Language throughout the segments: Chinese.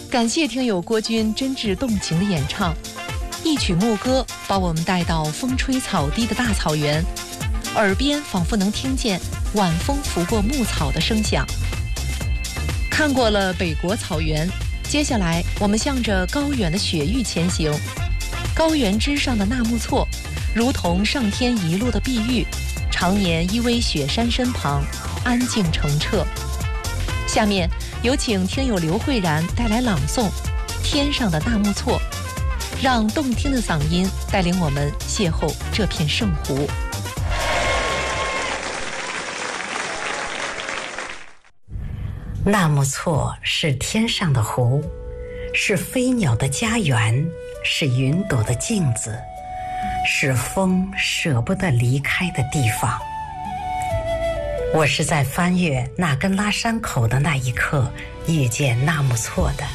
感谢听友郭军真挚动情的演唱，一曲牧歌把我们带到风吹草低的大草原，耳边仿佛能听见晚风拂过牧草的声响。看过了北国草原，接下来我们向着高远的雪域前行。高原之上的纳木错，如同上天一路的碧玉，常年依偎雪山身旁，安静澄澈。下面有请听友刘慧然带来朗诵《天上的纳木错》，让动听的嗓音带领我们邂逅这片圣湖。 纳木错是天上的湖，是飞鸟的家园，是云朵的镜子，是风舍不得离开的地方。我是在翻越那根拉山口的那一刻遇见纳木错的。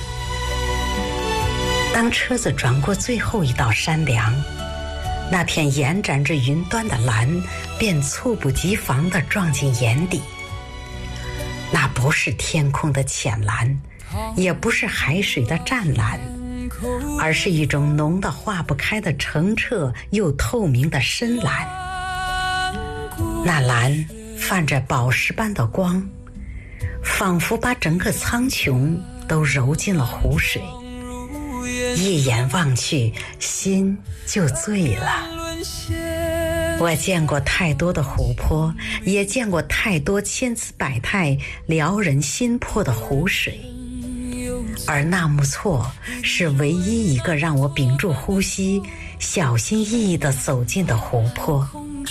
当车子转过最后一道山梁，那片延展着云端的蓝便猝不及防地撞进眼底。那不是天空的浅蓝，也不是海水的湛蓝，而是一种浓得化不开的澄澈又透明的深蓝。那蓝泛着宝石般的光，仿佛把整个苍穹都揉进了湖水，一眼望去，心就醉了。我见过太多的湖泊，也见过太多千姿百态撩人心魄的湖水，而纳木错是唯一一个让我屏住呼吸，小心翼翼地走进的湖泊。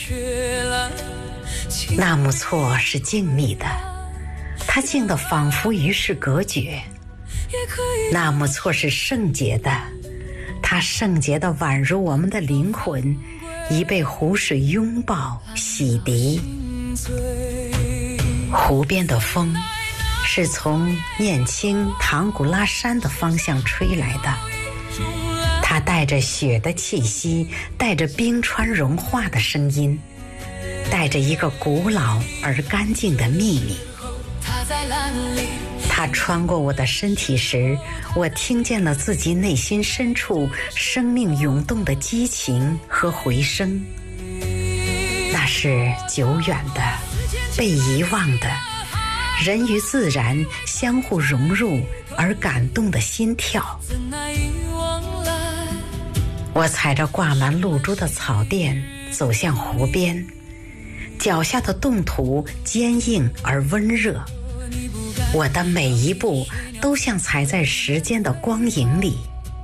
纳木错是静谧的，它静得仿佛与世隔绝。纳木错是圣洁的，它圣洁得宛如我们的灵魂已被湖水拥抱洗涤。湖边的风是从念青唐古拉山的方向吹来的，它带着雪的气息，带着冰川融化的声音，带着一个古老而干净的秘密。它穿过我的身体时，我听见了自己内心深处生命涌动的激情和回声。那是久远的，被遗忘的，人与自然相互融入而感动的心跳。我踩着挂满露珠的草垫走向湖边，脚下的冻土坚硬而温热，我的每一步都像踩在时间的光影里。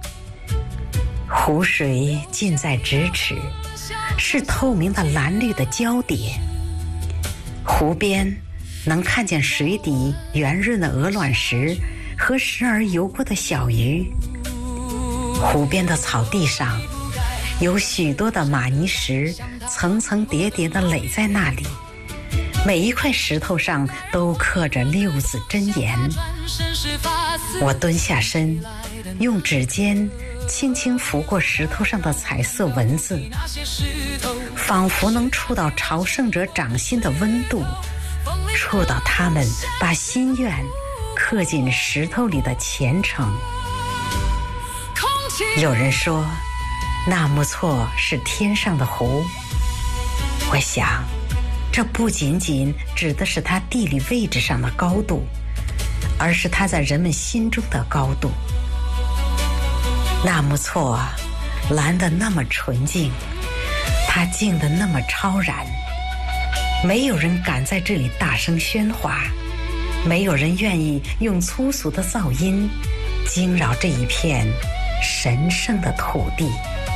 湖水近在咫尺，是透明的蓝绿的交叠。湖边能看见水底圆润的鹅卵石和时而游过的小鱼。湖边的草地上有许多的玛尼石，层层叠叠地垒在那里，每一块石头上都刻着6字真言。我蹲下身，用指尖轻轻拂过石头上的彩色文字，仿佛能触到朝圣者掌心的温度，触到他们把心愿刻进石头里的虔诚。有人说纳木错是天上的湖，我想这不仅仅指的是它地理位置上的高度，而是它在人们心中的高度。纳木错蓝得那么纯净，它静得那么超然，没有人敢在这里大声喧哗，没有人愿意用粗俗的噪音惊扰这一片神圣的土地。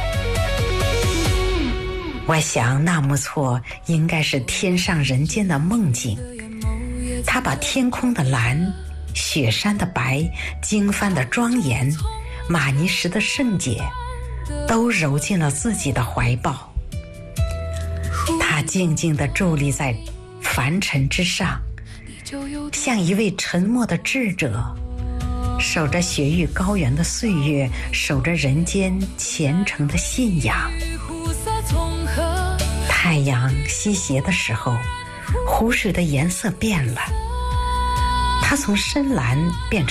我想纳木错应该是天上人间的梦境，它把天空的蓝、雪山的白、经幡的庄严、玛尼石的圣洁都揉进了自己的怀抱。它静静地伫立在凡尘之上，像一位沉默的智者，守着雪域高原的岁月，守着人间虔诚的信仰。太阳西斜的时候，湖水的颜色变了，它从深蓝变成